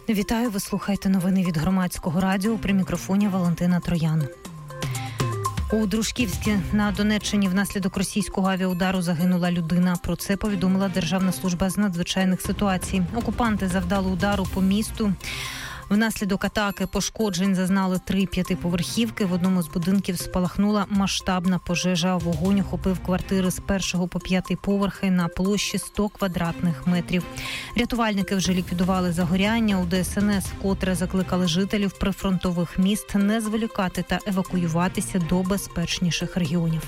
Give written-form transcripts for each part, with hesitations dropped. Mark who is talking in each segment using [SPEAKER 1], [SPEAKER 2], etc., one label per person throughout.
[SPEAKER 1] Вітаю, ви слухаєте новини від Громадського радіо. При мікрофоні Валентина Троян. У Дружківській на Донеччині внаслідок російського авіаудару загинула людина. Про це повідомила Державна служба з надзвичайних ситуацій. Окупанти завдали удару по місту. Внаслідок атаки пошкоджень зазнали 3 п'ятиповерхівки. В одному з будинків спалахнула масштабна пожежа. Вогонь охопив квартири з 1 по 5 поверхи на площі 100 квадратних метрів. Рятувальники вже ліквідували загоряння. У ДСНС вкотре закликали жителів прифронтових міст не зволікати та евакуюватися до безпечніших регіонів.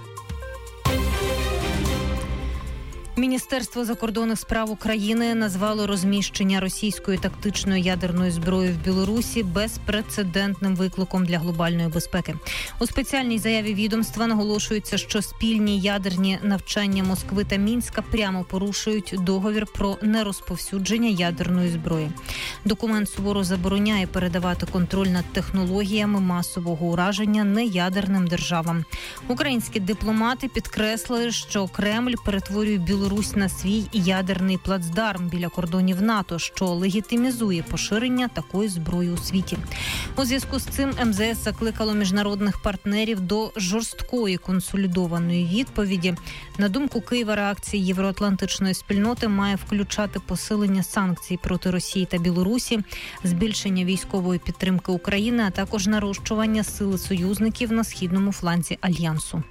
[SPEAKER 1] Міністерство закордонних справ України назвало розміщення російської тактичної ядерної зброї в Білорусі безпрецедентним викликом для глобальної безпеки. У спеціальній заяві відомства наголошується, що спільні ядерні навчання Москви та Мінська прямо порушують договір про нерозповсюдження ядерної зброї. Документ суворо забороняє передавати контроль над технологіями масового ураження неядерним державам. Українські дипломати підкреслили, що Кремль перетворює Білорусь на свій ядерний плацдарм біля кордонів НАТО, що легітимізує поширення такої зброї у світі. У зв'язку з цим МЗС закликало міжнародних партнерів до жорсткої консолідованої відповіді. На думку Києва, реакція євроатлантичної спільноти має включати посилення санкцій проти Росії та Білорусі, збільшення військової підтримки України, а також нарощування сили союзників на східному фланзі Альянсу.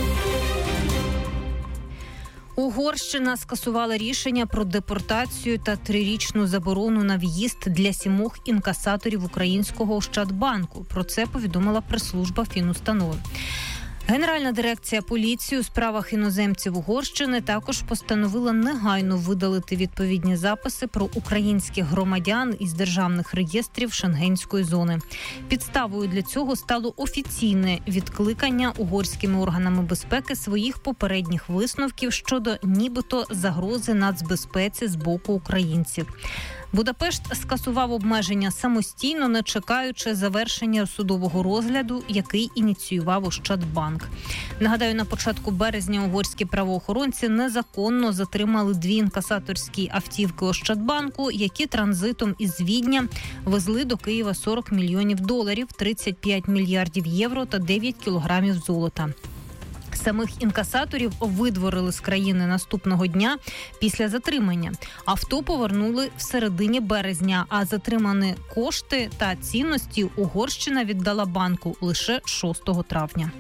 [SPEAKER 1] Угорщина скасувала рішення про депортацію та 3-річну заборону на в'їзд для 7 інкасаторів українського Ощадбанку. Про це повідомила прес-служба фінустанови. Генеральна дирекція поліції у справах іноземців Угорщини також постановила негайно видалити відповідні записи про українських громадян із державних реєстрів Шенгенської зони. Підставою для цього стало офіційне відкликання угорськими органами безпеки своїх попередніх висновків щодо нібито загрози нацбезпеці з боку українців. Будапешт скасував обмеження самостійно, не чекаючи завершення судового розгляду, який ініціював Ощадбанк. Нагадаю, на початку березня угорські правоохоронці незаконно затримали 2 інкасаторські автівки Ощадбанку, які транзитом із Відня везли до Києва 40 мільйонів доларів, 35 мільярдів євро та 9 кілограмів золота. Самих інкасаторів видворили з країни наступного дня після затримання. Авто повернули в середині березня, а затримані кошти та цінності Угорщина віддала банку лише 6 травня.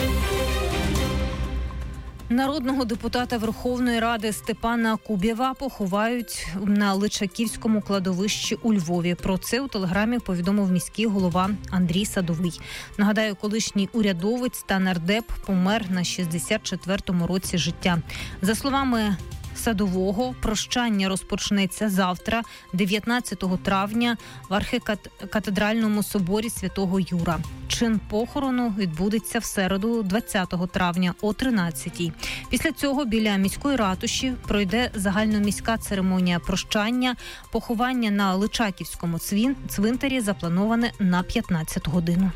[SPEAKER 1] Народного депутата Верховної Ради Степана Кубєва поховають на Личаківському кладовищі у Львові. Про це у телеграмі повідомив міський голова Андрій Садовий. Нагадаю, колишній урядовець та нардеп помер на 64-му році життя. За словами Садового, прощання розпочнеться завтра, 19 травня, в архікатедральному соборі Святого Юра. Чин похорону відбудеться в середу, 20 травня о 13-й. Після цього біля міської ратуші пройде загальноміська церемонія прощання. Поховання на Личаківському цвинтарі заплановане на 15 годину.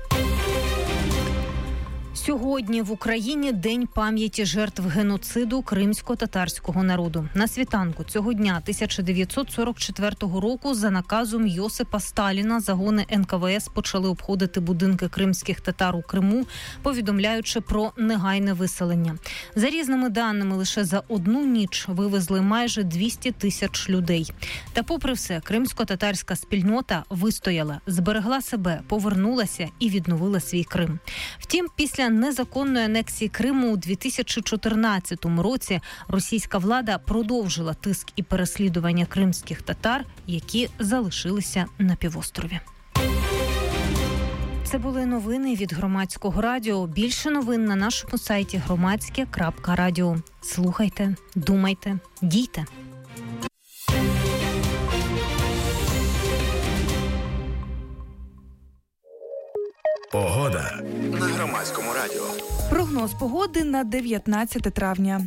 [SPEAKER 1] Сьогодні в Україні День пам'яті жертв геноциду кримсько-татарського народу. На світанку цього дня 1944 року за наказом Йосипа Сталіна загони НКВС почали обходити будинки кримських татар у Криму, повідомляючи про негайне виселення. За різними даними, лише за одну ніч вивезли майже 200 тисяч людей. Та попри все, кримсько-татарська спільнота вистояла, зберегла себе, повернулася і відновила свій Крим. Втім, після незаконної анексії Криму у 2014 році російська влада продовжила тиск і переслідування кримських татар, які залишилися на півострові. Це були новини від Громадського радіо. Більше новин на нашому сайті громадське.радіо. Слухайте, думайте, дійте.
[SPEAKER 2] Погода на Громадському радіо.
[SPEAKER 3] Прогноз погоди на 19 травня.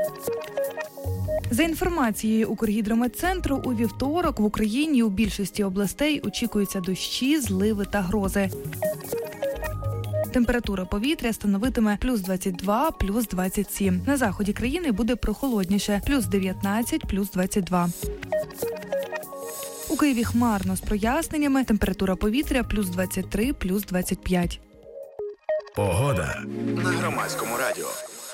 [SPEAKER 3] За інформацією Укргідрометцентру, у вівторок в Україні у більшості областей очікуються дощі, зливи та грози. Температура повітря становитиме плюс 22, плюс 27. На заході країни буде прохолодніше – плюс 19, плюс 22. У Києві хмарно з проясненнями, температура повітря плюс 23, плюс 25.
[SPEAKER 2] Погода на Громадському радіо.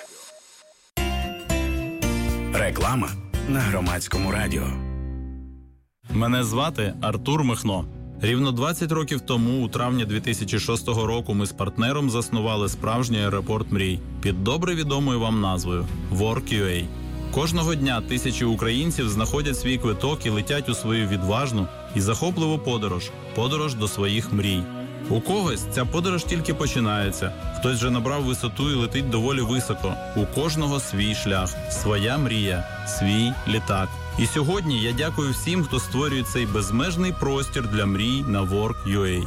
[SPEAKER 2] Реклама на Громадському радіо.
[SPEAKER 4] Мене звати Артур Михно. Рівно 20 років тому, у травні 2006 року, ми з партнером заснували справжній аеропорт мрій під добре відомою вам назвою Work.ua. Кожного дня тисячі українців знаходять свій квиток і летять у свою відважну і захопливу подорож до своїх мрій. У когось ця подорож тільки починається, хтось вже набрав висоту і летить доволі високо. У кожного свій шлях, своя мрія, свій літак. І сьогодні я дякую всім, хто створює цей безмежний простір для мрій на Work.ua.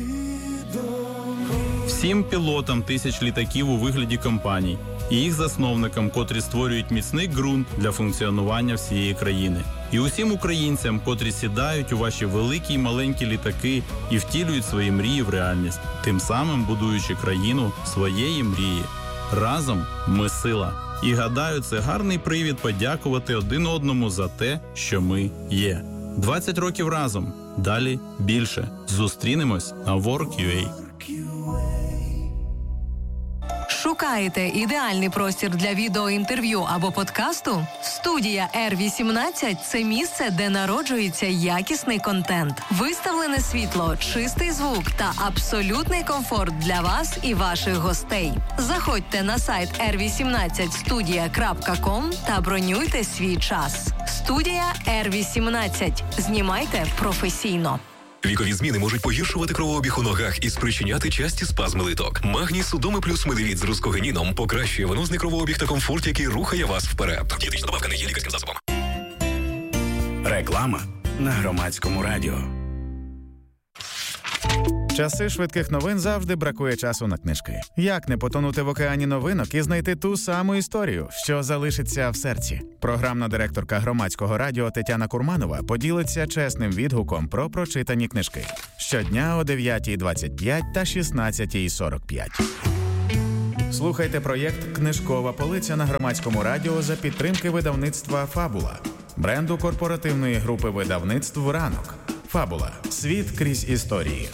[SPEAKER 4] Всім пілотам тисяч літаків у вигляді компаній і їх засновникам, котрі створюють міцний ґрунт для функціонування всієї країни. І усім українцям, котрі сідають у ваші великі й маленькі літаки і втілюють свої мрії в реальність, тим самим будуючи країну своєї мрії. Разом ми сила. І гадаю, це гарний привід подякувати один одному за те, що ми є. 20 років разом. Далі більше. Зустрінемось на Work.ua.
[SPEAKER 5] Шукаєте ідеальний простір для відеоінтерв'ю або подкасту? Студія R18 – це місце, де народжується якісний контент. Виставлене світло, чистий звук та абсолютний комфорт для вас і ваших гостей. Заходьте на сайт r18studia.com та бронюйте свій час. Студія R18. Знімайте професійно.
[SPEAKER 6] Вікові зміни можуть погіршувати кровообіг у ногах і спричиняти часті спазми литок. Магній Судоми плюс Медевіт з рускогеніном покращує венозний кровообіг та комфорт, який рухає вас вперед. Дієтична добавка не є лікарським засобом.
[SPEAKER 2] Реклама на Громадському радіо.
[SPEAKER 7] Часи швидких новин завжди бракує часу на книжки. Як не потонути в океані новинок і знайти ту саму історію, що залишиться в серці? Програмна директорка Громадського радіо Тетяна Курманова поділиться чесним відгуком про прочитані книжки. Щодня о 9:25 та 16:45. Слухайте проєкт «Книжкова полиця» на Громадському радіо за підтримки видавництва «Фабула», бренду корпоративної групи видавництв «Ранок». «Фабула. Світ крізь історії».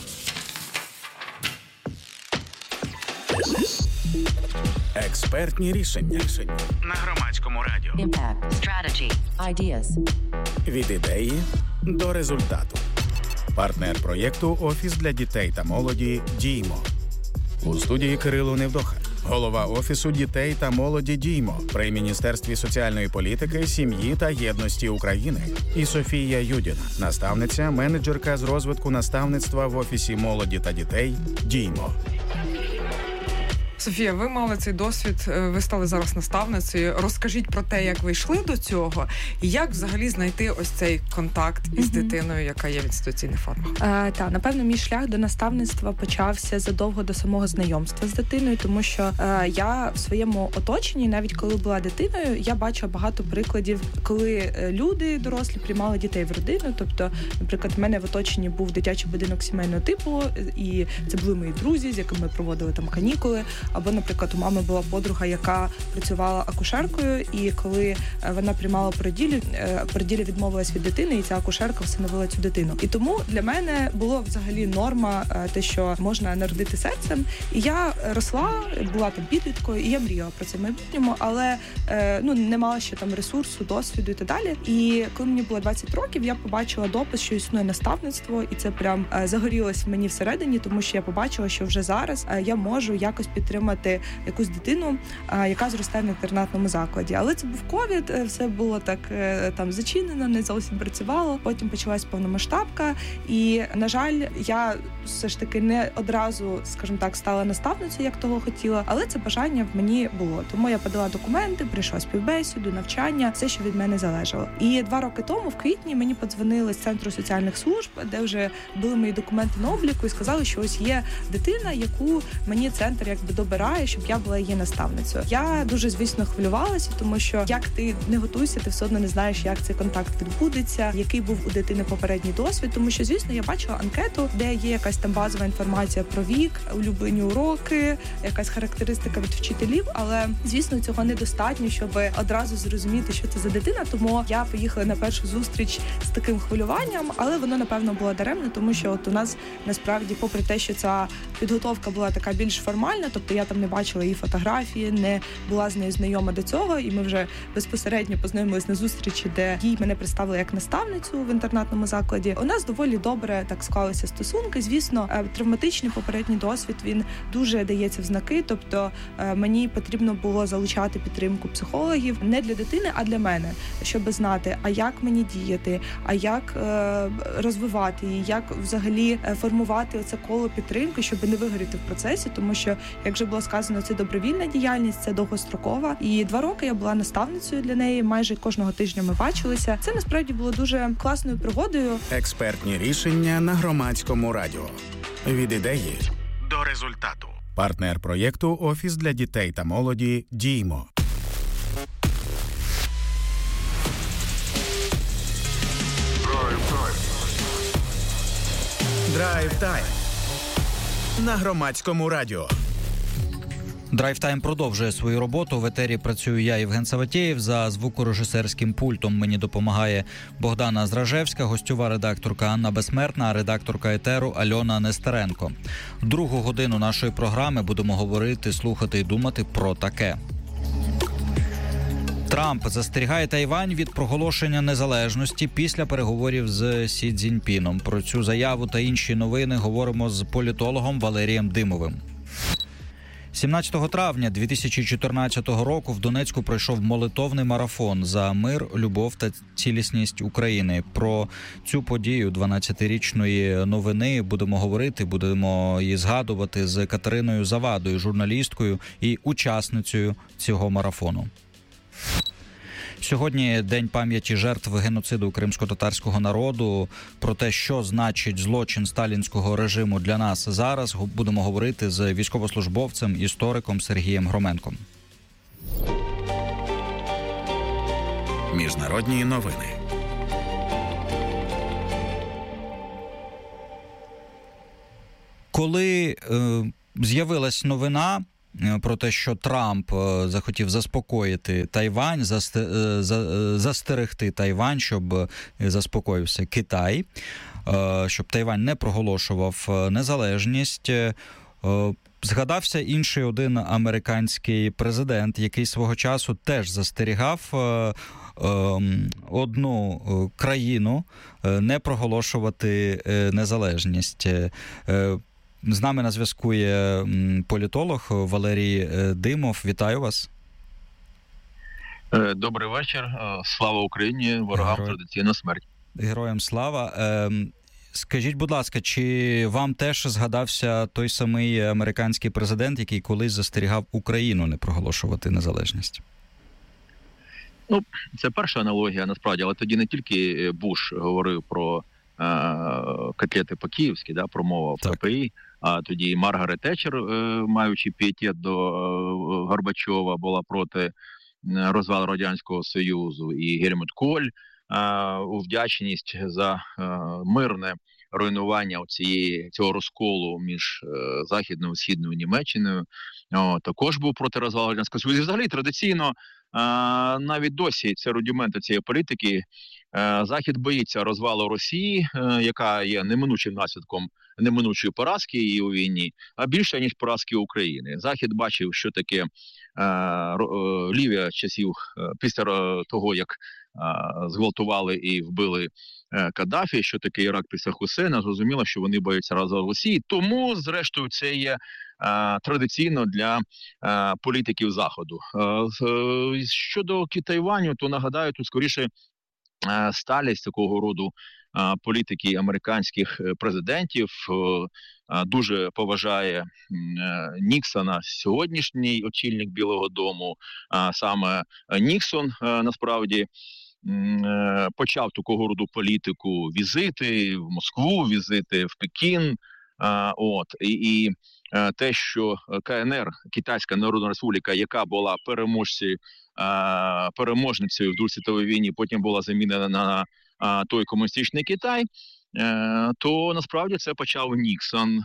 [SPEAKER 7] Експертні рішення
[SPEAKER 2] На Громадському радіо.
[SPEAKER 8] Impact, strategy, ideas.
[SPEAKER 7] від ідеї до результату. Партнер проєкту «Офіс для дітей та молоді» «Діймо». У студії Кирило Невдоха, голова Офісу дітей та молоді «Діймо» при Міністерстві соціальної політики, сім'ї та єдності України. І Софія Юдіна, наставниця, менеджерка з розвитку наставництва в Офісі молоді та дітей «Діймо».
[SPEAKER 9] Софія, ви мали цей досвід, ви стали зараз наставницею. Розкажіть про те, як ви йшли до цього, і як взагалі знайти ось цей контакт із дитиною, яка є в інституційних формах.
[SPEAKER 10] Так, напевно, мій шлях до наставництва почався задовго до самого знайомства з дитиною, тому що я в своєму оточенні, навіть коли була дитиною, я бачила багато прикладів, коли люди дорослі приймали дітей в родину. Тобто, наприклад, в мене в оточенні був дитячий будинок сімейного типу, і це були мої друзі, з якими ми проводили там канікули. Або, наприклад, у мами була подруга, яка працювала акушеркою, і коли вона приймала породілля відмовилась від дитини, і ця акушерка всиновила цю дитину. І тому для мене було взагалі норма те, що можна народити серцем. І я росла, була там підліткою, і я мріяла про це в майбутньому, але не мала ще там ресурсу, досвіду і так далі. І коли мені було 20 років, я побачила допис, що існує наставництво, і це прям загорілось в мені всередині, тому що я побачила, що вже зараз я можу якось підтримати якусь дитину, яка зростає в інтернатному закладі. Але це був ковід, все було так там зачинено, не зовсім працювало. Потім почалась повномасштабка, і, на жаль, я все ж таки не одразу, скажімо так, стала наставницею, як того хотіла, але це бажання в мені було. Тому я подала документи, прийшла співбесіду, навчання, все, що від мене залежало. І 2 роки тому, в квітні, мені подзвонили з Центру соціальних служб, де вже були мої документи на обліку, і сказали, що ось є дитина, яку мені центр якби вибирає, щоб я була її наставницею. Я дуже, звісно, хвилювалася, тому що як ти не готуєшся, ти все одно не знаєш, як цей контакт відбудеться, який був у дитини попередній досвід, тому що, звісно, я бачила анкету, де є якась там базова інформація про вік, улюблені уроки, якась характеристика від вчителів, але, звісно, цього недостатньо, щоб одразу зрозуміти, що це за дитина, тому я поїхала на першу зустріч з таким хвилюванням, але воно, напевно, було даремно, тому що от у нас, насправді, попри те, що ця підготовка була така більш формальна, тобто я там не бачила її фотографії, не була з нею знайома до цього, і ми вже безпосередньо познайомились на зустрічі, де їй мене представили як наставницю в інтернатному закладі. У нас доволі добре так склалися стосунки. Звісно, травматичний попередній досвід, він дуже дається в знаки, тобто мені потрібно було залучати підтримку психологів не для дитини, а для мене, щоб знати, а як мені діяти, а як розвивати її, як взагалі формувати оце коло підтримки, щоб не вигоріти в процесі, тому що, як вже було сказано, це добровільна діяльність, це довгострокова. І 2 роки я була наставницею для неї, майже кожного тижня ми бачилися. Це насправді було дуже класною пригодою.
[SPEAKER 7] Експертні рішення на Громадському радіо. Від ідеї
[SPEAKER 2] до результату.
[SPEAKER 7] Партнер проєкту «Офіс для дітей та молоді» «Діймо». Драйв-тайм на Громадському радіо.
[SPEAKER 11] Драйв-тайм продовжує свою роботу. В етері працюю я, Євген Саватєєв. За звукорежисерським пультом мені допомагає Богдана Зражевська, гостьова редакторка Анна Безсмертна, а редакторка етеру Альона Нестеренко. Другу годину нашої програми будемо говорити, слухати і думати про таке. Трамп застерігає Тайвань від проголошення незалежності після переговорів з Сі Цзіньпіном. Про цю заяву та інші новини говоримо з політологом Валерієм Димовим. 17 травня 2014 року в Донецьку пройшов молитовний марафон за мир, любов та цілісність України. Про цю подію 12-річної новини будемо говорити, будемо її згадувати з Катериною Завадою, журналісткою і учасницею цього марафону. Сьогодні День пам'яті жертв геноциду кримсько-татарського народу. Про те, що значить злочин сталінського режиму для нас зараз, будемо говорити з військовослужбовцем, істориком Сергієм Громенком.
[SPEAKER 7] Міжнародні новини.
[SPEAKER 11] Коли з'явилась новина про те, що Трамп захотів заспокоїти Тайвань, застерегти Тайвань, щоб заспокоївся Китай, щоб Тайвань не проголошував незалежність, згадався інший один американський президент, який свого часу теж застерігав одну країну не проголошувати незалежність. З нами на зв'язку є політолог Валерій Димов. Вітаю вас.
[SPEAKER 12] Добрий вечір. Слава Україні, ворогам традиційна смерть.
[SPEAKER 11] Героям слава. Скажіть, будь ласка, чи вам теж згадався той самий американський президент, який колись застерігав Україну не проголошувати незалежність?
[SPEAKER 12] Ну, це перша аналогія, насправді, але тоді не тільки Буш говорив про котлети по-київськи, промова в КПІ, а тоді Маргарет Тетчер, маючи пієтет до Горбачова, була проти розвалу Радянського Союзу, і Гельмут Коль у вдячність за мирне руйнування цього розколу між Західною і Східною Німеччиною також був проти розвалу Радянського Союзу. І взагалі традиційно, навіть досі це рудименти цієї політики, Захід боїться розвалу Росії, яка є неминучим наслідком неминучої поразки її у війні, а більше, ніж поразки України. Захід бачив, що таке Лівія часів після того, як зґвалтували і вбили Каддафі, що таке Ірак після Хусейна, зрозуміло, що вони бояться розвалу Росії. Тому, зрештою, це є традиційно для політиків Заходу. Щодо Тайваню, то нагадаю, тут скоріше сталість такого роду політики американських президентів, дуже поважає Ніксона, сьогоднішній очільник Білого дому. Саме Ніксон, насправді, почав такого роду політику: візити в Москву, візити в Пекін, І те, що КНР, Китайська Народна Республіка, яка була переможницею в Другій світовій війні, потім була замінена на той комуністичний Китай, то насправді це почав Ніксон.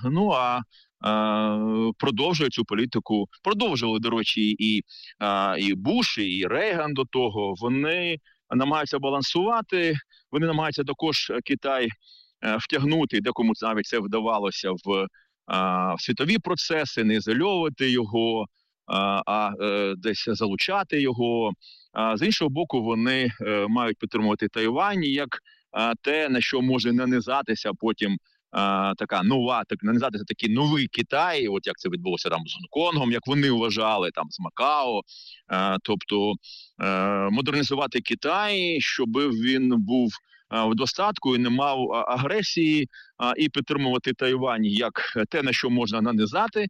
[SPEAKER 12] Продовжує цю політику, продовжували, до речі, і Буш, і Рейган до того. Вони намагаються балансувати, вони намагаються також Китай втягнути, декому навіть це вдавалося, в світові процеси, не ізольовувати його, а десь залучати його. З іншого боку, вони мають підтримувати Тайвань як те, на що може нанизатися потім нанизатися такий новий Китай, от як це відбулося там з Гонконгом, як вони вважали, там з Макао, тобто модернізувати Китай, щоб він був в достатку і не мав агресії, і підтримувати Тайвань як те, на що можна нанизати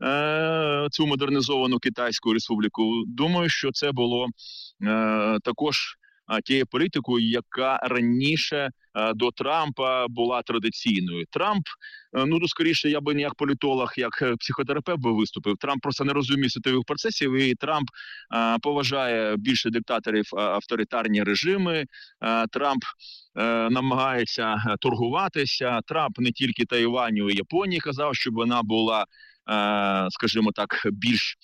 [SPEAKER 12] цю модернізовану Китайську республіку. Думаю, що це було також тією політикою, яка раніше до Трампа була традиційною. Трамп, тут скоріше, я би не як політолог, як психотерапевт би виступив. Трамп просто не розуміє світових процесів, і Трамп поважає більше диктаторів авторитарні режими. Трамп намагається торгуватися. Трамп не тільки Тайваню і Японії казав, щоб вона була, скажімо так, більш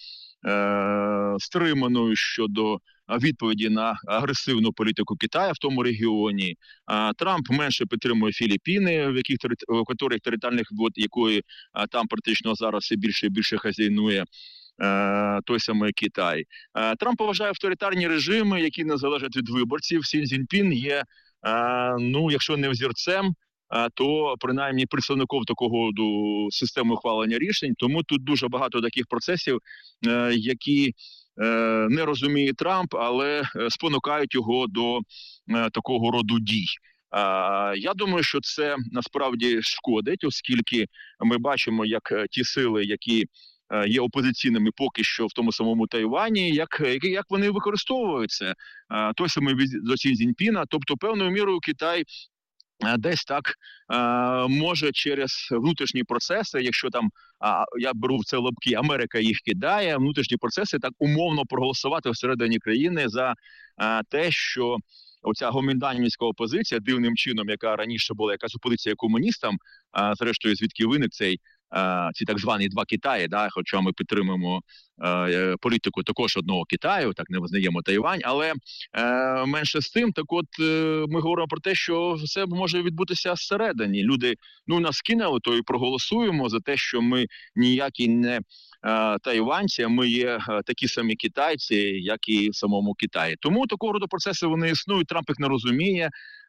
[SPEAKER 12] стриманою щодо відповіді на агресивну політику Китаю в тому регіоні. Трамп менше підтримує Філіппіни, в яких територіальних вод якої там практично зараз все більше і більше хазяйнує той самий Китай. Трамп поважає авторитарні режими, які не залежать від виборців. Сі Цзіньпін є, якщо не взірцем, то принаймні представником такого системи ухвалення рішень. Тому тут дуже багато таких процесів, які не розуміє Трамп, але спонукають його до такого роду дій. Я думаю, що це насправді шкодить, оскільки ми бачимо, як ті сили, які є опозиційними поки що в тому самому Тайвані, як вони використовують це. Той самий до Сі Цзіньпіна, тобто певною мірою Китай десь так може через внутрішні процеси, якщо там, я беру в це лапки, Америка їх кидає, внутрішні процеси так умовно проголосувати всередині країни за те, що оця гомінданівська опозиція, дивним чином, яка раніше була якась опозиція комуністам, зрештою звідки виник ці так звані два Китаї, хоча ми підтримуємо політику також одного Китаю, так не визнаємо Тайвань, але менше з тим, так от ми говоримо про те, що все може відбутися зсередині. Люди нас кинули, то і проголосуємо за те, що ми ніякі не тайванці, а ми є такі самі китайці, як і в самому Китаї. Тому такого роду процеси вони існують, Трамп їх не розуміє,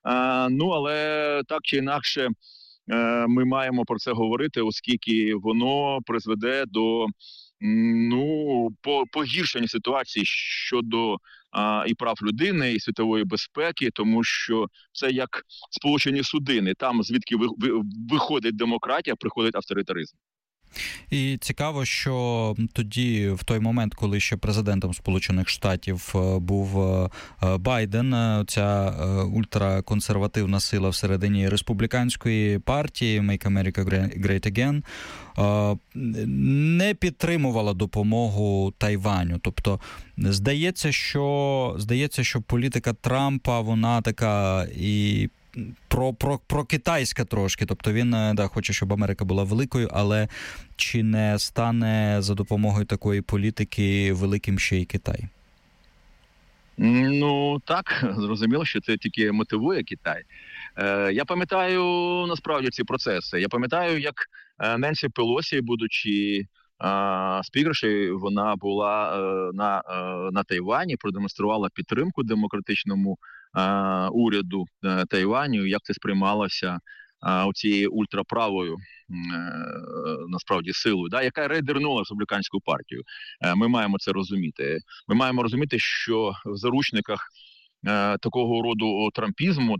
[SPEAKER 12] але так чи інакше ми маємо про це говорити, оскільки воно призведе до погіршення ситуації щодо і прав людини, і світової безпеки, тому що це як сполучені судини. Там, звідки виходить демократія, приходить авторитаризм.
[SPEAKER 11] І цікаво, що тоді, в той момент, коли ще президентом Сполучених Штатів був Байден, ця ультраконсервативна сила всередині республіканської партії Make America Great Again не підтримувала допомогу Тайваню. Тобто, здається, що політика Трампа, вона така і про китайська трошки, тобто він хоче, щоб Америка була великою, але чи не стане за допомогою такої політики великим ще й Китай?
[SPEAKER 12] Так, зрозуміло, що це тільки мотивує Китай. Я пам'ятаю насправді ці процеси. Я пам'ятаю, як Ненсі Пелосі, будучи спікершою, вона була на Тайвані, продемонструвала підтримку демократичному уряду Тайваню, як це сприймалося оцією ультраправою насправді силою, яка рейдернула республіканську партію. Ми маємо це розуміти. Ми маємо розуміти, що в заручниках такого роду трампізму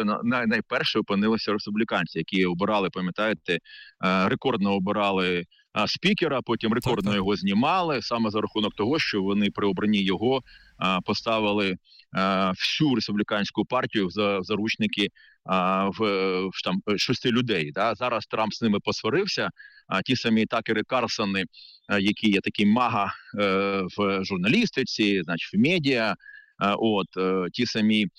[SPEAKER 12] найперше опинилися республіканці, які обирали, пам'ятаєте, рекордно обирали спікера, потім рекордно його знімали, саме за рахунок того, що вони при обранні його поставили всю республіканську партію в заручники в 6 людей. Да? Зараз Трамп з ними посварився, ті самі Такери Карлсони, які є такі мага в журналістиці, значить в медіа, ті самі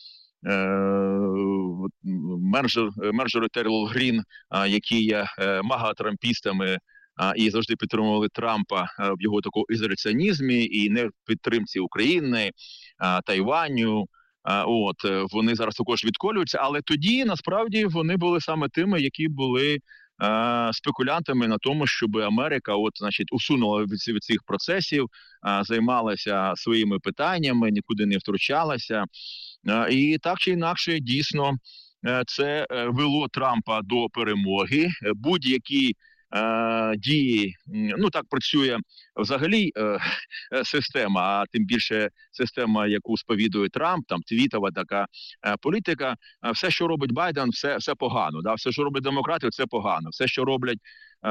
[SPEAKER 12] менеджери Террел Грін, які є мага-трампістами і завжди підтримували Трампа в його такому ізоляціонізмі і не в підтримці України, Тайваню. Вони зараз також відколюються, але тоді насправді вони були саме тими, які були спекулянтами на тому, щоб Америка усунула від цих процесів, займалася своїми питаннями, нікуди не втручалася. І так чи інакше, дійсно, це вело Трампа до перемоги. Будь-які дії, так працює взагалі система, а тим більше система, яку сповідує Трамп, там твітова така політика. Все, що робить Байден, все погано. Да? Все, що робить демократи, це погано. Все, що роблять,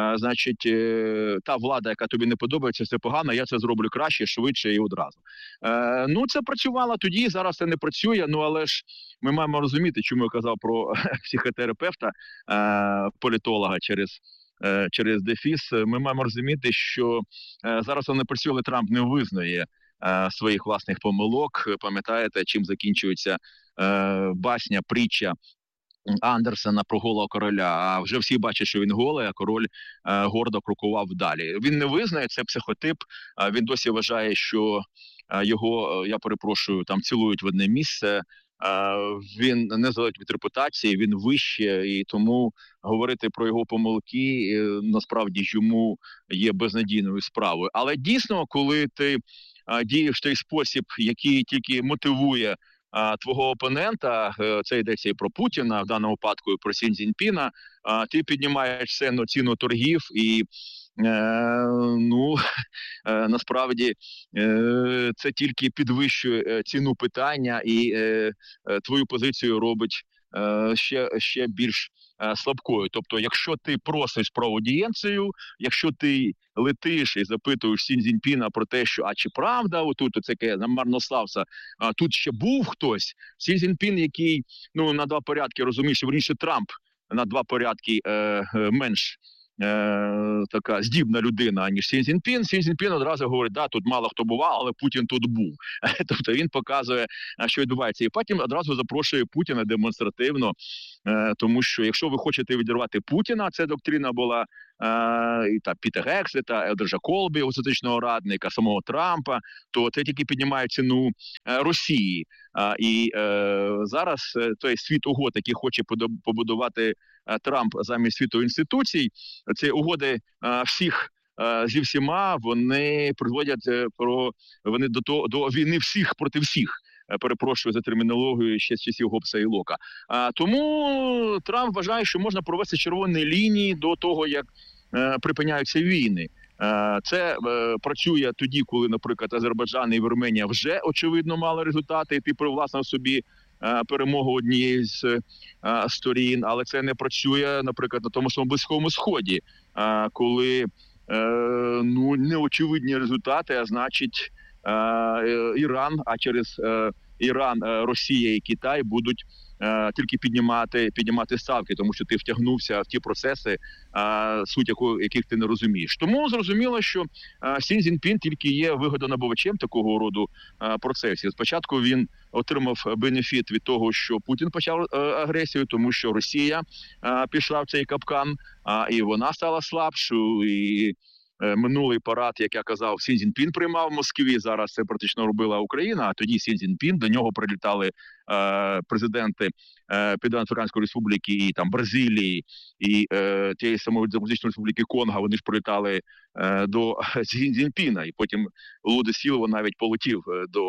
[SPEAKER 12] та влада, яка тобі не подобається, це погано, я це зроблю краще, швидше і одразу. Це працювало тоді, зараз це не працює, але ж ми маємо розуміти, чому я казав про психотерапевта, політолога через дефіс. Ми маємо розуміти, що зараз він не працює, але Трамп не визнає своїх власних помилок. Пам'ятаєте, чим закінчується басня, притча Андерсена про голого короля, а вже всі бачать, що він голий, а король гордо крокував далі. Він не визнає, це психотип, він досі вважає, що його, там цілують в одне місце, він не залежить від репутації, він вище, і тому говорити про його помилки насправді йому є безнадійною справою. Але дійсно, коли ти дієш в той спосіб, який тільки мотивує твого опонента, це йдеться і про Путіна, в даному випадку і про Сі Цзіньпіна, ти піднімаєш ціну торгів і насправді це тільки підвищує ціну питання і твою позицію робить ще більш слабкою. Тобто, якщо ти просиш про аудієнцію, якщо ти летиш і запитуєш Сі Цзіньпіна про те, що чи правда отут оце Марнославса, тут ще був хтось, Сі Цзіньпін, який на 2 порядки розумієш, верніше Трамп на 2 порядки менш така здібна людина, ніж Сі Цзіньпін. Сі Цзіньпін одразу говорить, тут мало хто бував, але Путін тут був. Тобто він показує, що відбувається. І потім одразу запрошує Путіна демонстративно, тому що якщо ви хочете відірвати Путіна, це доктрина була Піта Гексета, Елдержа Колбі, геополітичного радника, самого Трампа, то це тільки піднімає ціну Росії. І зараз той світ угод, який хоче побудувати Трамп замість світу інституцій, ці угоди всіх зі всіма, вони приводять до війни всіх проти всіх. Перепрошую за термінологію ще з часів Гоббса і Лока. Тому Трамп вважає, що можна провести червоні лінії до того, як припиняються війни. Це працює тоді, коли, наприклад, Азербайджан і Вірменія вже, очевидно, мали результати, і ти привласнив собі перемогу однієї з сторін, але це не працює, наприклад, на тому самому Близькому Сході, коли неочевидні результати, а значить Іран, а через Іран, Росія і Китай будуть тільки піднімати ставки, тому що ти втягнувся в ті процеси, суть яких ти не розумієш. Тому зрозуміло, що Сі Цзіньпін тільки є вигодонабувачем такого роду процесів. Спочатку він отримав бенефіт від того, що Путін почав агресію, тому що Росія пішла в цей капкан, і вона стала слабшою, і минулий парад, як я казав, Сі Цзіньпін приймав в Москві, зараз це практично робила Україна, а тоді Сі Цзіньпін, до нього прилітали президенти Південно-Африканської Республіки і там Бразилії, і тієї самої Демократичної Республіки Конго, вони ж прилітали до Сі Цзіньпіна, і потім Луде Сілова навіть полетів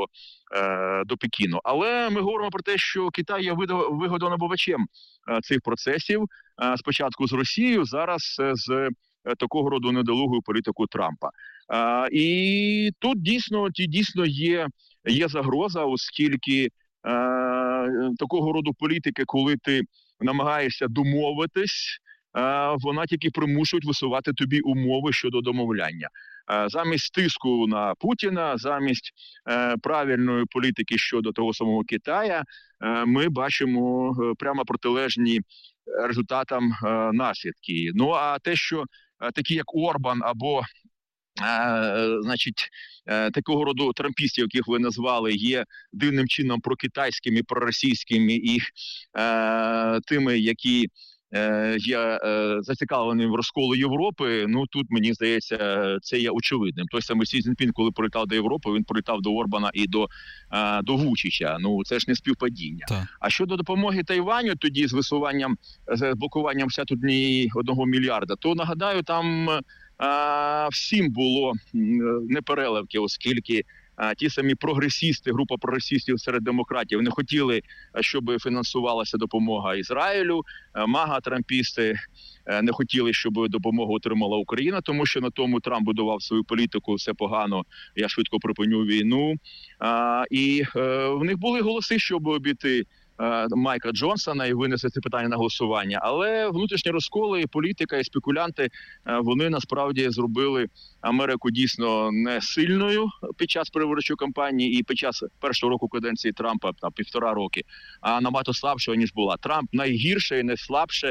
[SPEAKER 12] до Пекіну. Але ми говоримо про те, що Китай є вигодонабувачем цих процесів, спочатку з Росією, зараз з такого роду недолугою політику Трампа. І тут дійсно є загроза, оскільки такого роду політики, коли ти намагаєшся домовитись вона тільки примушують висувати тобі умови щодо домовляння. Замість тиску на Путіна, замість правильної політики щодо того самого Китая, ми бачимо прямо протилежні результатам наслідки. Ну, а те, що такі як Орбан або такого роду трампістів, яких ви назвали, є дивним чином прокитайськими, проросійськими і тими, які є зацікавленими в розколу Європи, ну тут, мені здається, це є очевидним. Той самий Сі Цзіньпін, коли прилітав до Європи, він прилітав до Орбана і до Вучича. Ну, це ж не співпадіння. Так. А щодо допомоги Тайваню тоді з висуванням, з блокуванням 1 мільярда, то, нагадаю, там всім було непереливки, оскільки ті самі прогресісти, група прогресістів серед демократів не хотіли, щоб фінансувалася допомога Ізраїлю, мага-трампісти не хотіли, щоб допомогу отримала Україна, тому що на тому Трамп будував свою політику, все погано, я швидко припиню війну. І в них були голоси, щоб обійти Майка Джонсона і винести це питання на голосування. Але внутрішні розколи, і політика, і спекулянти, вони насправді зробили Америку дійсно не сильною під час передвиборчої кампанії і під час першого року каденції Трампа, там 1,5 роки, а набагато слабшого, ніж була. Трамп найгірше і найслабше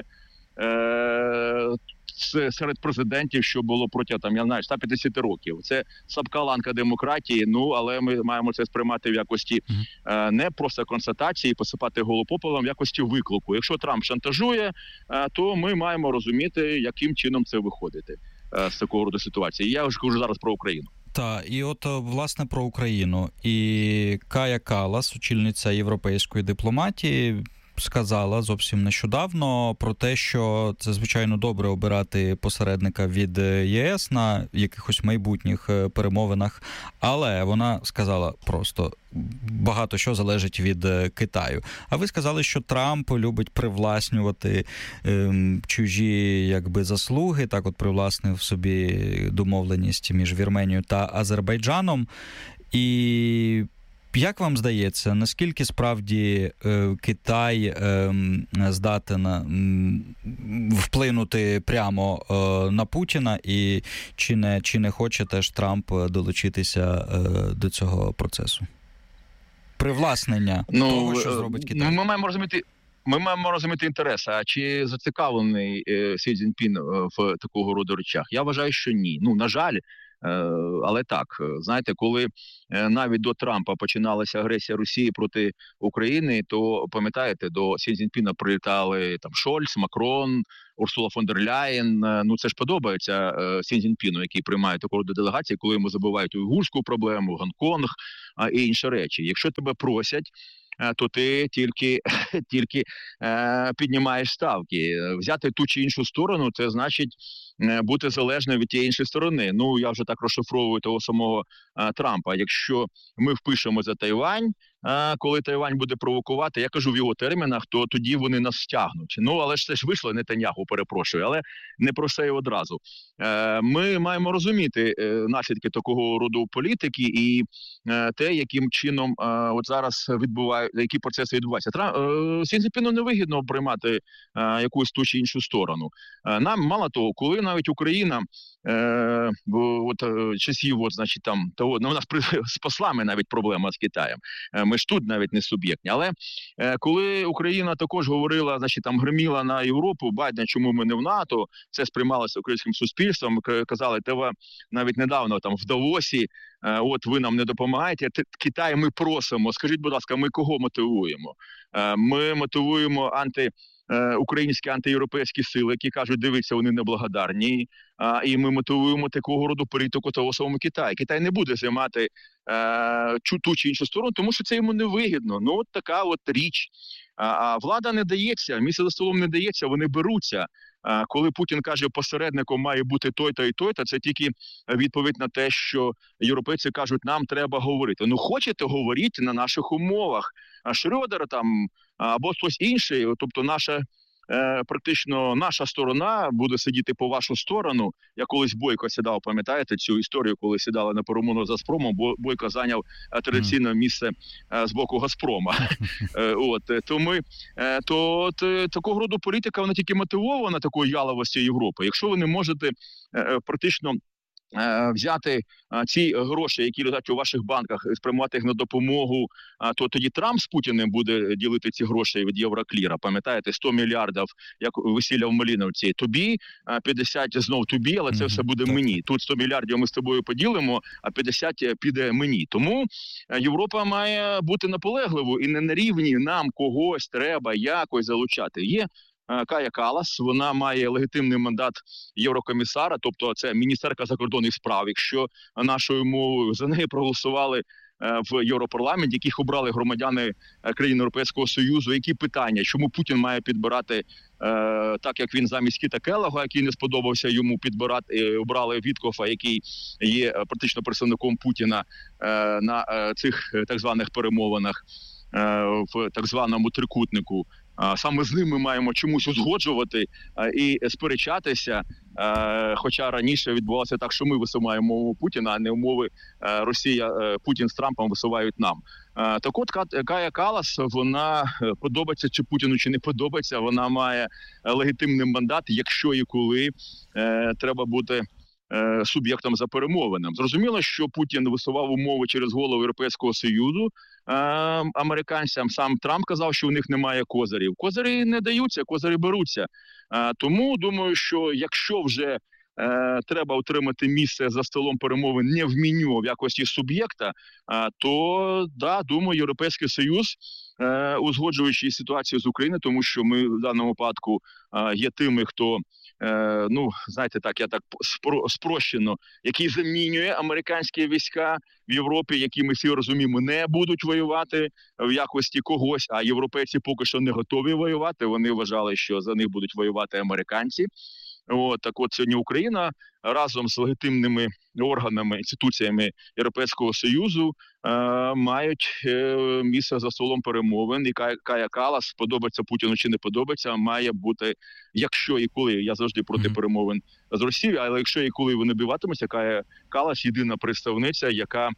[SPEAKER 12] серед президентів, що було протягом 150 років. Це слабка ланка демократії, ну, але ми маємо це сприймати в якості не просто констатації, посипати голову попелом, в якості виклику. Якщо Трамп шантажує, то ми маємо розуміти, яким чином це виходити з такого роду ситуації. Я вже кажу зараз про Україну.
[SPEAKER 11] Так, і от, власне, про Україну. І Кая Каллас, очільниця європейської дипломатії, сказала зовсім нещодавно про те, що це, звичайно, добре обирати посередника від ЄС на якихось майбутніх перемовинах, але вона сказала просто, багато що залежить від Китаю. А ви сказали, що Трамп любить привласнювати чужі, якби, заслуги, так от привласнив собі домовленість між Вірменією та Азербайджаном. І як вам здається, наскільки справді Китай здатен вплинути прямо на Путіна, і чи не хоче теж Трамп долучитися до цього процесу? Привласнення того, що зробить Китай.
[SPEAKER 12] Ми маємо розуміти інтерес. А чи зацікавлений Сі Цзіньпін в такого роду речах? Я вважаю, що ні. Ну, на жаль, але так, знаєте, коли навіть до Трампа починалася агресія Росії проти України, то, пам'ятаєте, до Сі Цзіньпіна прилітали там Шольц, Макрон, Урсула фон дер Ляєн. Ну, це ж подобається Сі Цзіньпіну, який приймає таку роду делегації, коли йому забувають уйгурську проблему, Гонконг і інші речі. Якщо тебе просять, то ти тільки піднімаєш ставки. Взяти ту чи іншу сторону – це значить бути залежним від тієї іншої сторони. Ну, я вже так розшифровую того самого Трампа. Якщо ми впишемо за Тайвань, коли Тайвань буде провокувати, я кажу в його термінах, то тоді вони нас стягнуть. Ну, але ж це ж вийшло, Нетаньяху, перепрошую, але не про це одразу. Ми маємо розуміти наслідки такого роду політики і те, яким чином от зараз які процеси відбуваються. Сі Цзіньпіну невигідно приймати якусь ту чи іншу сторону. Нам, мало того, коли навіть Україна часів, значить, там, того, ну, у нас з послами навіть проблема з Китаєм. Ми ж тут навіть не суб'єктні. Але коли Україна також говорила, значить, там, гриміла на Європу, Байден, чому ми не в НАТО, це сприймалося українським суспільством, казали, тебе навіть недавно там в Давосі, от ви нам не допомагаєте, Китай ми просимо. Скажіть, будь ласка, ми кого мотивуємо? Ми мотивуємо українські антиєвропейські сили, які кажуть, дивіться, вони неблагодарні, і ми мотивуємо такого роду політику того самого Китаю. Китай не буде займати ту чи іншу сторону, тому що це йому не вигідно. Ну, от така от річ. А влада не дається, місце за столом не дається, вони беруться. Коли Путін каже, посередником має бути той-то і той-то, це тільки відповідь на те, що європейці кажуть, нам треба говорити. Ну, хочете, говоріть на наших умовах. Шрёдер там, або хтось інший, тобто наша практично наша сторона буде сидіти по вашу сторону. Я колись Бойко сідав, пам'ятаєте цю історію, коли сідали на перемовину з Газпромом, Бойко зайняв традиційне місце з боку Газпрома. То такого роду політика, вона тільки мотивована такою яловостю Європи. Якщо ви не можете практично взяти ці гроші, які лежать у ваших банках, спрямувати їх на допомогу, то тоді Трамп з Путіним буде ділити ці гроші від Єврокліра. Пам'ятаєте, 100 мільярдів, як весілля в Малиновці. Тобі, 50 знов тобі, але це все буде мені. Тут 100 мільярдів ми з тобою поділимо, а 50 піде мені. Тому Європа має бути наполегливою і не на рівні нам когось треба якось залучати. Є Кая Каллас, вона має легітимний мандат єврокомісара, тобто це міністерка закордонних справ. Якщо нашою мовою за неї проголосували в Європарламенті, яких обрали громадяни країн Європейського Союзу, які питання, чому Путін має підбирати так, як він замість Кіта Келлога, який не сподобався йому підбирати, обрали Віткофа, який є практично представником Путіна на цих так званих перемовинах в так званому трикутнику. Саме з ним ми маємо чомусь узгоджувати і сперечатися, хоча раніше відбувалося так, що ми висуваємо умови Путіна, а не умови Росія, Путін з Трампом висувають нам. Так от Кая Каллас, вона подобається чи Путіну, чи не подобається, вона має легітимний мандат, якщо і коли треба бути суб'єктом за перемовинам. Зрозуміло, що Путін висував умови через голову Європейського Союзу американцям. Сам Трамп казав, що у них немає козирів. Козирі не даються, козирі беруться. Тому думаю, що якщо вже треба отримати місце за столом перемовин не в меню, в якості суб'єкта, то, думаю, Європейський Союз, узгоджуючи ситуацію з Україною, тому що ми в даному випадку є тими, хто знаєте, так, я так спрощено, який замінює американські війська в Європі, які ми всі розуміємо, не будуть воювати в якості когось, а європейці поки що не готові воювати, вони вважали, що за них будуть воювати американці. Так от сьогодні Україна разом з легітимними органами, інституціями Європейського Союзу мають місце за столом перемовин. І Кая Каллас, подобається Путіну чи не подобається, має бути, якщо і коли, я завжди проти перемовин з Росією, але якщо і коли вони відбуватимуться, Кая Каллас єдина представниця, яка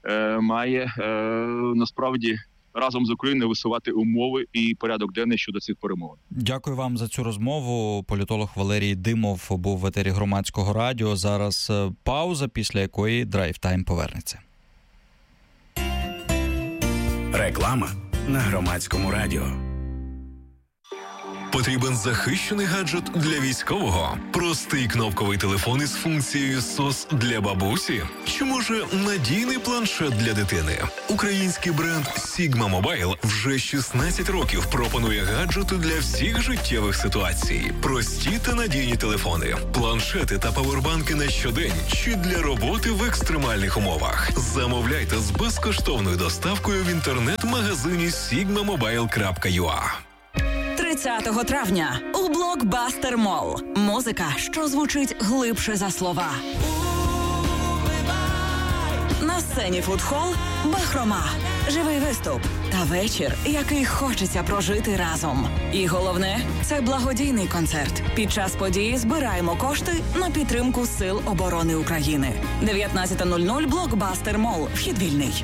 [SPEAKER 12] має насправді разом з Україною висувати умови і порядок денний щодо цих перемовин.
[SPEAKER 11] Дякую вам за цю розмову. Політолог Валерій Димов був в етері Громадського радіо. Зараз пауза, після якої драйв-тайм повернеться.
[SPEAKER 2] Реклама на Громадському радіо.
[SPEAKER 6] Потрібен захищений гаджет для військового? Простий кнопковий телефон із функцією SOS для бабусі? Чи може надійний планшет для дитини? Український бренд Sigma Mobile вже 16 років пропонує гаджети для всіх життєвих ситуацій. Прості та надійні телефони, планшети та павербанки на щодень чи для роботи в екстремальних умовах. Замовляйте з безкоштовною доставкою в інтернет-магазині sigmamobile.ua.
[SPEAKER 13] 30 травня у Блокбастер Молл. Музика, що звучить глибше за слова. На сцені фудхол «Бахрома». Живий виступ та вечір, який хочеться прожити разом. І головне – це благодійний концерт. Під час події збираємо кошти на підтримку Сил оборони України. 19:00 Блокбастер Молл. Вхід вільний.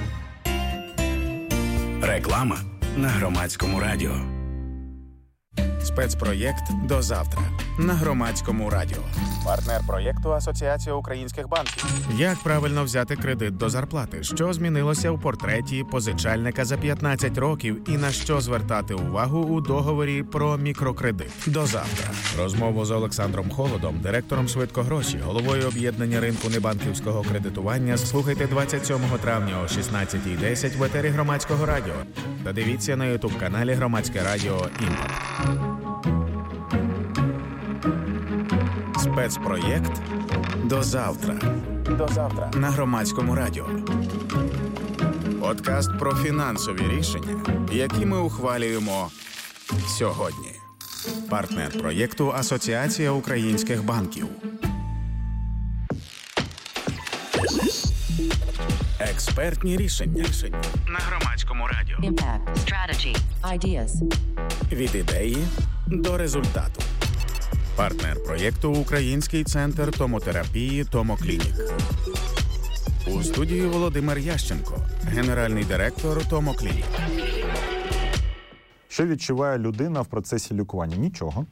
[SPEAKER 2] Реклама на Громадському радіо.
[SPEAKER 7] Спецпроєкт «До завтра» на Громадському радіо. Партнер проєкту Асоціація українських банків. Як правильно взяти кредит до зарплати? Що змінилося у портреті позичальника за 15 років і на що звертати увагу у договорі про мікрокредит? До завтра. Розмову з Олександром Холодом, директором «Швидкогроші», головою об'єднання ринку небанківського кредитування, слухайте 27 травня о 16:10 в етері Громадського радіо. Та дивіться на ютуб-каналі Громадське радіо «Імпакт». Спецпроєкт «До завтра». До завтра на Громадському радіо. Подкаст про фінансові рішення, які ми ухвалюємо сьогодні. Партнер проєкту Асоціація українських банків. Експертні рішення.
[SPEAKER 2] На Громадському радіо.
[SPEAKER 8] Impact. Strategy. Ideas.
[SPEAKER 7] Від ідеї до результату. Партнер проєкту Український центр томотерапії «Томоклінік». У студії Володимир Ященко, генеральний директор «Томоклінік».
[SPEAKER 14] Що відчуває людина в процесі лікування? Нічого.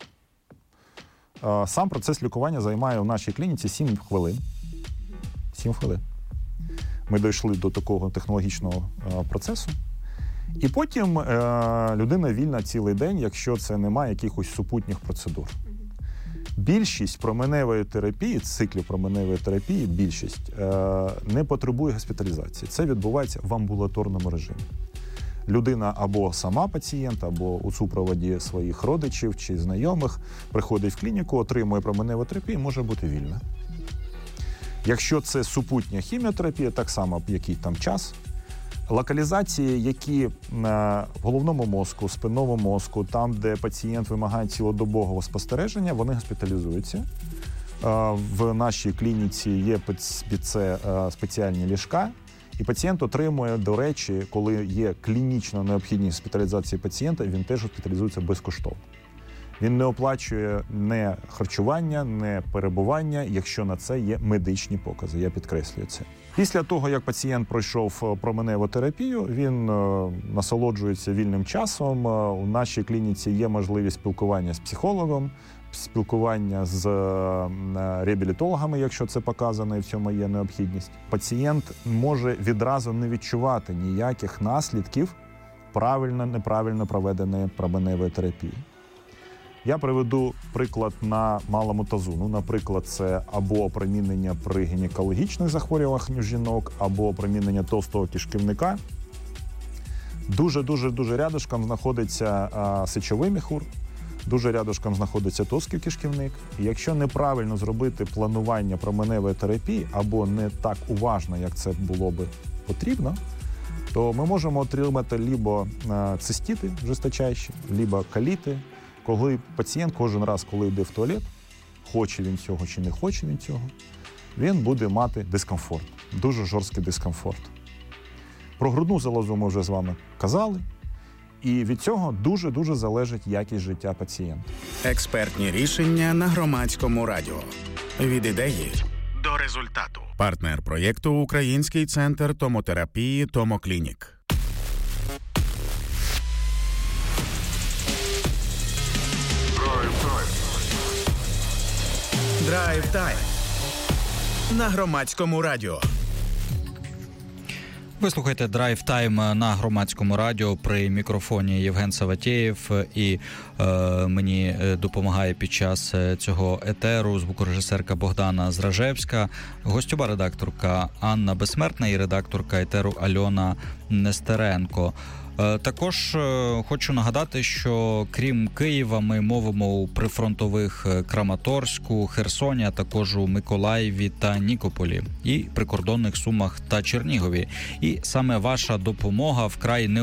[SPEAKER 14] Сам процес лікування займає у нашій клініці 7 хвилин. 7 хвилин. Ми дійшли до такого технологічного процесу. І потім людина вільна цілий день, якщо це немає якихось супутніх процедур. Більшість променевої терапії, циклів променевої терапії, більшість не потребує госпіталізації. Це відбувається в амбулаторному режимі. Людина або сама пацієнт, або у супроводі своїх родичів чи знайомих приходить в клініку, отримує променеву терапію, може бути вільна. Якщо це супутня хіміотерапія, так само, який там час, локалізації, які в головному мозку, спинному мозку, там, де пацієнт вимагає цілодобового спостереження, вони госпіталізуються. В нашій клініці є під це спеціальні ліжка, і пацієнт отримує, до речі, коли є клінічна необхідність госпіталізації пацієнта, він теж госпіталізується безкоштовно. Він не оплачує не харчування, не перебування, якщо на це є медичні покази, я підкреслюю це. Після того, як пацієнт пройшов променеву терапію, він насолоджується вільним часом. У нашій клініці є можливість спілкування з психологом, спілкування з реабілітологами, якщо це показано і в цьому є необхідність. Пацієнт може відразу не відчувати ніяких наслідків правильно-неправильно проведеної променевої терапії. Я приведу приклад на малому тазу. Наприклад, це або опромінення при гінекологічних захворюваннях у жінок, або опромінення товстого кишківника. Дуже рядышком знаходиться сечовий міхур, дуже рядышком знаходиться товстий кишківник. І якщо неправильно зробити планування променевої терапії, або не так уважно, як це було би потрібно, то ми можемо отримати либо цистити жорсточайші, либо коліти, коли пацієнт кожен раз, коли йде в туалет, хоче він цього чи не хоче він цього, він буде мати дискомфорт, дуже жорсткий дискомфорт. Про грудну залозу ми вже з вами казали, і від цього дуже залежить якість життя пацієнта.
[SPEAKER 7] Експертні рішення на Громадському радіо. Від ідеї до результату. Партнер проєкту Український центр томотерапії «Томоклінік». Драйв-тайм на Громадському радіо.
[SPEAKER 11] Ви слухаєте «Драйв-тайм» на Громадському радіо, при мікрофоні Євген Саватєєв, і мені допомагає під час цього етеру звукорежисерка Богдана Зражевська, гостьова редакторка Анна Безсмертна і редакторка етеру Альона Нестеренко. Також хочу нагадати, що крім Києва ми мовимо у прифронтових Краматорську, Херсоні, а також у Миколаєві та Нікополі і прикордонних Сумах та Чернігові. І саме ваша допомога вкрай необхідна